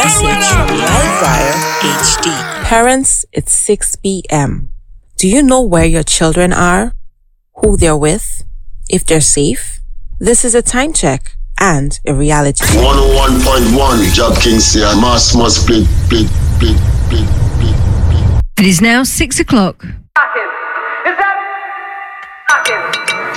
message from Livewire HD. Parents, it's 6 p.m. Do you know where your children are? Who they're with? If they're safe? This is a time check and a reality. 101.1 Job Kingsley and Mass must split. It is now 6 o'clock. Is that